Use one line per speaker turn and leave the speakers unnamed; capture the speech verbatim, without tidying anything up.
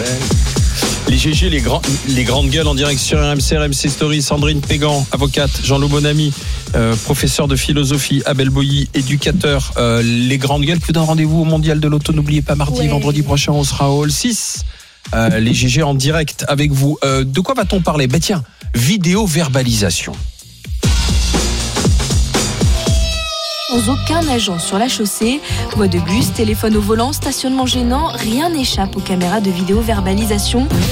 Les G G, les, grands, les grandes gueules en direct sur R M C, R M C Story. Sandrine Pégan, avocate. Jean-Loup Bonamy, euh, professeur de philosophie. Abel Boilly, éducateur. Euh, les grandes gueules, plus d'un rendez-vous au Mondial de l'Auto. N'oubliez pas, mardi, ouais. vendredi prochain, on sera au Hall six. Euh, les G G en direct avec vous. Euh, de quoi va-t-on parler ? Ben tiens, vidéo-verbalisation.
Sans aucun agent sur la chaussée, voix de bus, téléphone au volant, stationnement gênant, rien n'échappe aux caméras de vidéo-verbalisation.